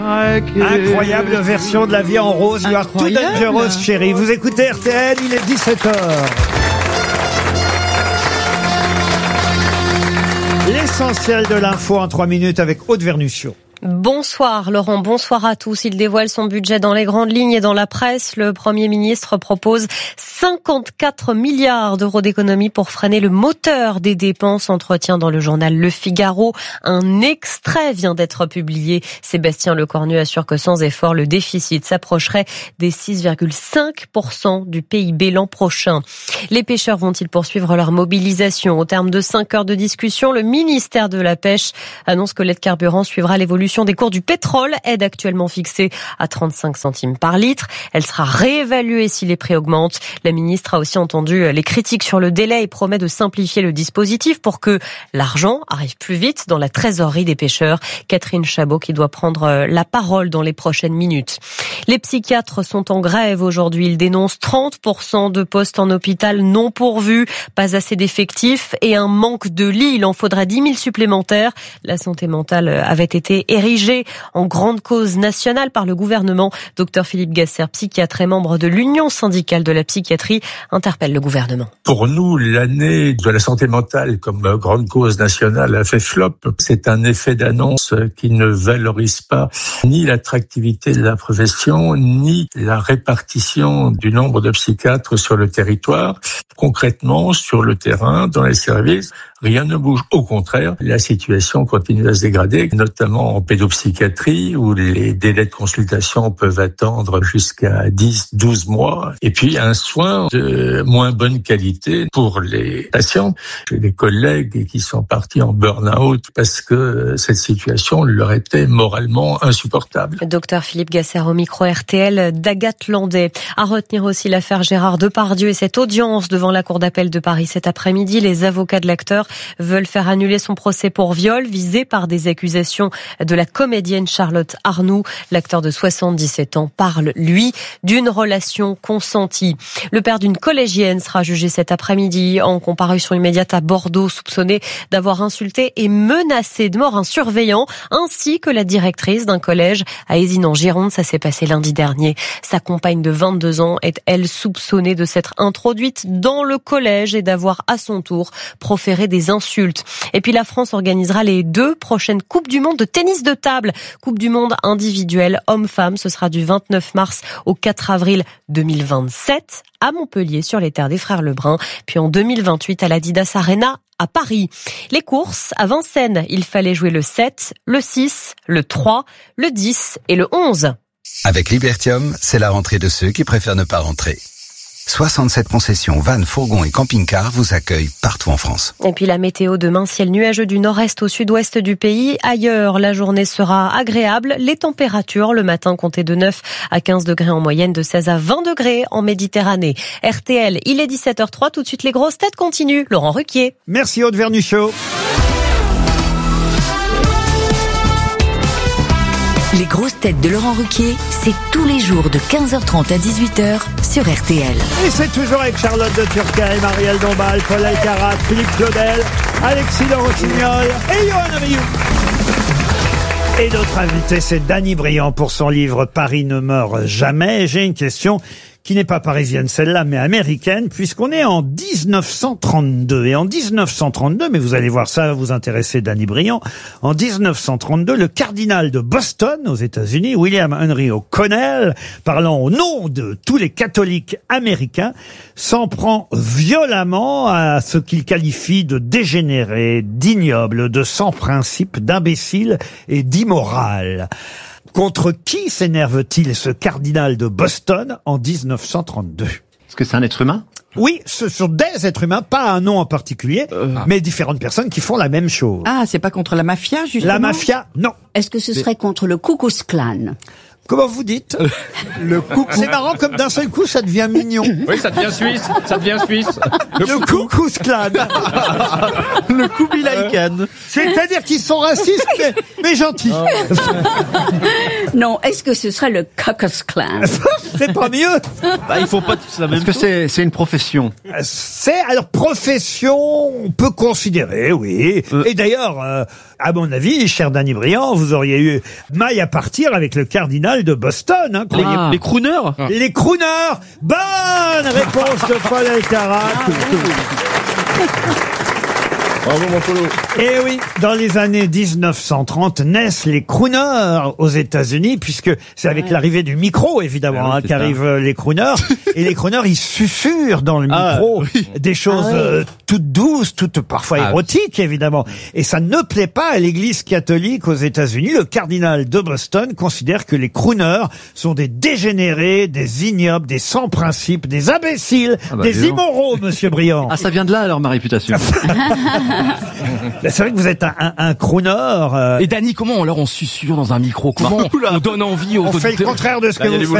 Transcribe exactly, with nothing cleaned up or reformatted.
Incroyable version de La Vie en rose. You are too dangerous, chérie. Vous écoutez R T L, il est dix-sept heures. L'essentiel de l'info en trois minutes avec Aude Vernuccio. Bonsoir Laurent, bonsoir à tous. Il dévoile son budget dans les grandes lignes et dans la presse. Le Premier ministre propose cinquante-quatre milliards d'euros d'économies pour freiner le moteur des dépenses. Entretien dans le journal Le Figaro. Un extrait vient d'être publié. Sébastien Lecornu assure que sans effort, le déficit s'approcherait des six virgule cinq pour cent du P I B l'an prochain. Les pêcheurs vont-ils poursuivre leur mobilisation? Au terme de cinq heures de discussion, le ministère de la Pêche annonce que l'aide carburant suivra l'évolution des cours du pétrole, aide actuellement fixée à trente-cinq centimes par litre. Elle sera réévaluée si les prix augmentent. La ministre a aussi entendu les critiques sur le délai et promet de simplifier le dispositif pour que l'argent arrive plus vite dans la trésorerie des pêcheurs. Catherine Chabot qui doit prendre la parole dans les prochaines minutes. Les psychiatres sont en grève aujourd'hui. Ils dénoncent trente pour cent de postes en hôpital non pourvus, pas assez d'effectifs et un manque de lits. Il en faudra dix mille supplémentaires. La santé mentale avait été érigé en grande cause nationale par le gouvernement. Docteur Philippe Gasser, psychiatre et membre de l'Union syndicale de la psychiatrie, interpelle le gouvernement. Pour nous, l'année de la santé mentale comme grande cause nationale a fait flop. C'est un effet d'annonce qui ne valorise pas ni l'attractivité de la profession, ni la répartition du nombre de psychiatres sur le territoire. Concrètement, sur le terrain, dans les services, rien ne bouge. Au contraire, la situation continue à se dégrader, notamment en pédopsychiatrie, où les délais de consultation peuvent attendre jusqu'à dix, douze mois. Et puis, un soin de moins bonne qualité pour les patients. J'ai des collègues qui sont partis en burn-out parce que cette situation leur était moralement insupportable. Docteur Philippe Gasser au micro R T L d'Agathe Landais. À retenir aussi l'affaire Gérard Depardieu et cette audience devant la Cour d'appel de Paris cet après-midi. Les avocats de l'acteur veulent faire annuler son procès pour viol visé par des accusations de la comédienne Charlotte Arnoux. L'acteur de soixante-dix-sept ans parle, lui, d'une relation consentie. Le père d'une collégienne sera jugé cet après-midi en comparution immédiate à Bordeaux, soupçonné d'avoir insulté et menacé de mort un surveillant ainsi que la directrice d'un collège à Ézine en Gironde. Ça s'est passé lundi dernier. Sa compagne de vingt-deux ans est, elle, soupçonnée de s'être introduite dans le collège et d'avoir à son tour proféré des insultes. Et puis la France organisera les deux prochaines Coupes du Monde de tennis de table. Coupe du Monde individuelle homme-femme, ce sera du vingt-neuf mars au quatre avril deux mille vingt-sept à Montpellier sur les terres des frères Lebrun, puis en deux mille vingt-huit à l'Adidas Arena à Paris. Les courses à Vincennes, il fallait jouer le sept, le six, le trois, le dix et le onze. Avec Libertium, c'est la rentrée de ceux qui préfèrent ne pas rentrer. soixante-sept concessions, vannes, fourgons et camping-cars vous accueillent partout en France. Et puis la météo demain, ciel nuageux du nord-est au sud-ouest du pays. Ailleurs, la journée sera agréable. Les températures, le matin, comptez de neuf à quinze degrés en moyenne, de seize à vingt degrés en Méditerranée. R T L, il est dix-sept heures zéro trois. Tout de suite, les grosses têtes continuent. Laurent Ruquier. Merci Aude Vernuccio. Les grosses têtes de Laurent Ruquier, c'est tous les jours de quinze heures trente à dix-huit heures sur R T L. Et c'est toujours avec Charlotte de Turckheim, Marielle Dombal, Paul Alcarat, Philippe Claudel, Alexis de Rossignol et Johan Rioux. Et notre invité, c'est Danny Briand pour son livre « Paris ne meurt jamais ». Et j'ai une question qui n'est pas parisienne celle-là, mais américaine, puisqu'on est en dix-neuf cent trente-deux. Et en dix-neuf cent trente-deux, mais vous allez voir ça, vous intéresser Danny Briand, en dix-neuf cent trente-deux, le cardinal de Boston, aux États-Unis, William Henry O'Connell, parlant au nom de tous les catholiques américains, s'en prend violemment à ce qu'il qualifie de dégénéré, d'ignoble, de sans principe, d'imbécile et d'immoral. Contre qui s'énerve-t-il ce cardinal de Boston en dix-neuf cent trente-deux? Est-ce que c'est un être humain? Oui, ce sont des êtres humains, pas un nom en particulier, euh... mais différentes personnes qui font la même chose. Ah, c'est pas contre la mafia, justement? La mafia, non. Est-ce que ce serait contre le Ku Klux Klan? Comment vous dites? Le coucou. C'est marrant comme d'un seul coup ça devient mignon. Oui, ça devient suisse, ça devient suisse. Le, le Ku Klux Klan. Le Kubilai Khan. C'est-à-dire qu'ils sont racistes mais, mais gentils. Oh. Non, est-ce que ce serait le Ku Klux Klan? C'est pas mieux. Bah, il faut pas tous la même Est-ce que c'est c'est une profession? C'est, alors, profession, on peut considérer, oui. Euh. Et d'ailleurs, euh, à mon avis, cher Danny Briand, vous auriez eu maille à partir avec le cardinal de Boston. Hein, Les, quoi. les crooners Les crooners. Bonne réponse de Paul Elkarat. Bravo, mon Polo. Et oui, dans les années dix-neuf cent trente naissent les crooners aux États-Unis, puisque c'est avec l'arrivée du micro, évidemment, Ah oui, hein, c'est qu'arrivent euh, les crooners. Et les crooners, ils susurrent dans le Ah, micro oui. des choses Ah oui. euh, toutes douces, toutes parfois Ah, érotiques, évidemment. Et ça ne plaît pas à l'Église catholique aux États-Unis. Le cardinal de Boston considère que les crooners sont des dégénérés, des ignobles, des sans principes, des imbéciles, Ah bah, des dis donc. immoraux, monsieur Briand. Ah, ça vient de là alors ma réputation. C'est vrai que vous êtes un, un, un crooner. euh, Et Dany, comment alors on susurre dans un micro? Comment on donne envie aux on fait le auditeurs contraire de ce Là, que il y a vous des faites.